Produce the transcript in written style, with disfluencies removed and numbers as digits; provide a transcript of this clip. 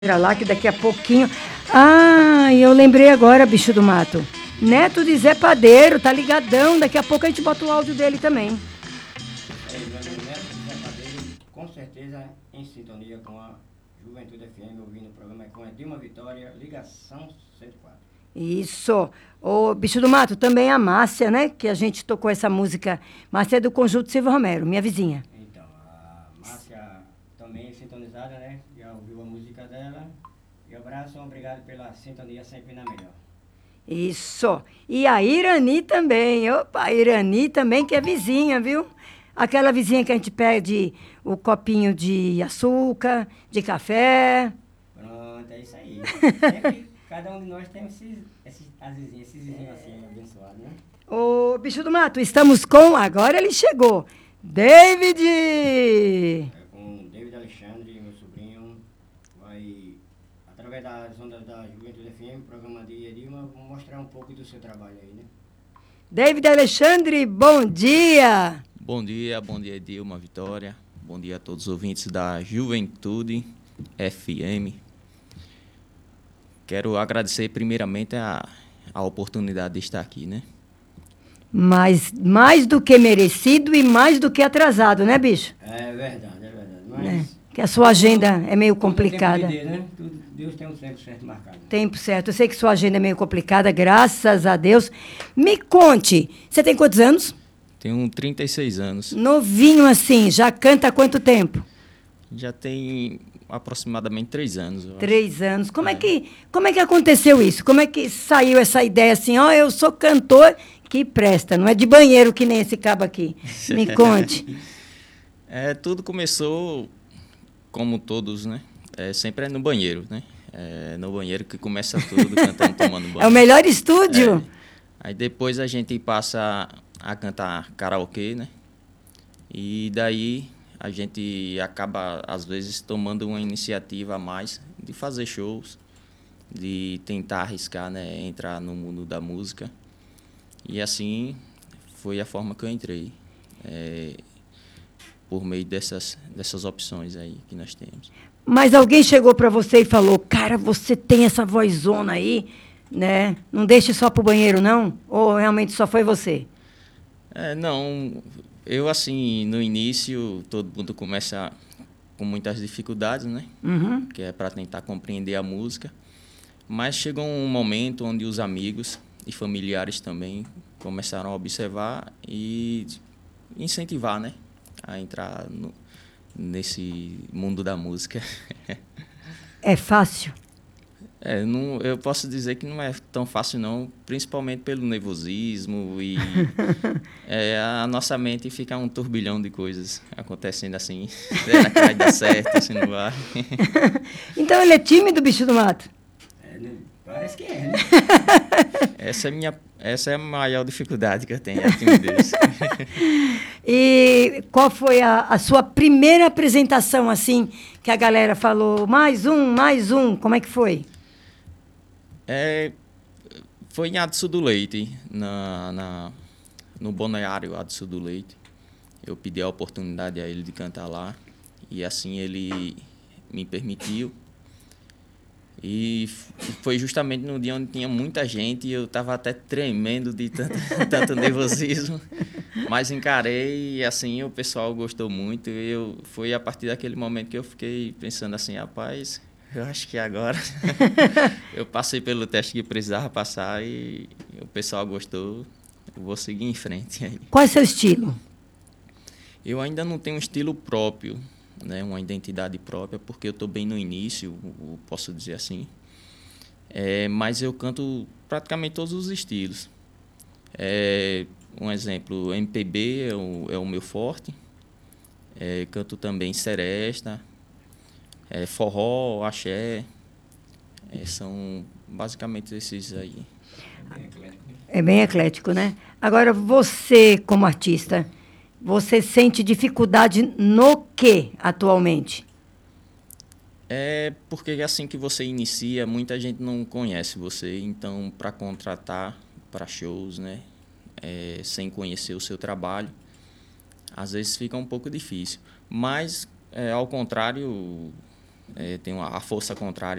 Lá que daqui a pouquinho. Ah, eu lembrei agora, bicho do mato. Neto de Zé Padeiro, tá ligadão. Daqui a pouco a gente bota o áudio dele também. Neto Zé Padeiro, com certeza em sintonia com a Juventude FM, ouvindo o programa com a Dilma Vitória, Ligação 104. Isso. Ô, bicho do mato, também a Márcia, né? Que a gente tocou essa música. Márcia é do Conjunto Silva Romero, minha vizinha. Então, a Márcia também sintonizada, né? Já ouviu a música dela. E abraço, obrigado pela sintonia sempre na melhor. Isso. E a Irani também. Opa, a Irani também, que é vizinha, viu? Aquela vizinha que a gente pede o copinho de açúcar, de café. Pronto, é isso aí. Sempre, cada um de nós tem esses vizinhos assim, abençoados, né? Ô, bicho do mato, estamos com... Agora ele chegou. David! Com o David Alexandre, meu sobrinho, vai, através das ondas da Juventude FM, programa de Edilma, mostrar um pouco do seu trabalho aí, né? David Alexandre, bom dia! Bom dia Dilma Vitória, bom dia a todos os ouvintes da Juventude FM. Quero agradecer primeiramente a oportunidade de estar aqui, né? Mas mais do que merecido e mais do que atrasado, né, bicho? É verdade. Mas Né? Que a sua agenda é meio complicada. Tudo tem tempo de Deus, né? Deus tem um tempo certo marcado. Tempo certo. Eu sei que sua agenda é meio complicada, graças a Deus. Me conte, você tem quantos anos? Tenho 36 anos, Novinho assim, já canta há quanto tempo? já tem aproximadamente 3 anos. Eu acho. 3 anos. Como é que aconteceu isso? Como é que saiu essa ideia assim, ó, eu sou cantor que presta, não é de banheiro que nem esse cabo aqui. Me conte. Tudo começou, como todos, né? Sempre é no banheiro, né? É no banheiro que começa tudo, cantando, tomando banho. É o melhor estúdio? Aí depois a gente passa a cantar karaokê, né? E daí a gente acaba, às vezes, tomando uma iniciativa a mais de fazer shows, de tentar arriscar, né? Entrar no mundo da música. E assim foi a forma que eu entrei, por meio dessas opções aí que nós temos. Mas alguém chegou para você e falou, cara, você tem essa vozona aí, né? Não deixe só pro banheiro, não? Ou realmente só foi você? Não, eu assim, no início, todo mundo começa com muitas dificuldades, né? Uhum. Que é para tentar compreender a música. Mas chegou um momento onde os amigos e familiares também começaram a observar e incentivar, né? A entrar nesse mundo da música. É fácil? Não, eu posso dizer que não é tão fácil não, principalmente pelo nervosismo e a nossa mente fica um turbilhão de coisas acontecendo assim, será que vai dar certo, se não vai. Então ele é tímido, bicho do mato? Né? Parece que é, né? Essa é a maior dificuldade que eu tenho, a timidez. E qual foi a sua primeira apresentação, assim, que a galera falou, mais um, como é que foi? Foi em Adso do Leite, no Balneário Adso do Leite. Eu pedi a oportunidade a ele de cantar lá, e assim ele me permitiu. E foi justamente no dia onde tinha muita gente e eu estava até tremendo de tanto nervosismo, mas encarei e assim o pessoal gostou muito. Foi a partir daquele momento que eu fiquei pensando assim, rapaz, eu acho que agora eu passei pelo teste que precisava passar e o pessoal gostou, eu vou seguir em frente aí. Qual é o seu estilo? Eu ainda não tenho um estilo próprio, né, uma identidade própria, porque eu estou bem no início, posso dizer assim. Mas eu canto praticamente todos os estilos. Um exemplo, MPB é o meu forte. Canto também seresta, forró, axé. São basicamente esses aí. É bem eclético, né? Agora, você, como artista, você sente dificuldade no quê atualmente? Porque assim que você inicia, muita gente não conhece você, então para contratar para shows, né, sem conhecer o seu trabalho, às vezes fica um pouco difícil. Mas, ao contrário, tem a força contrária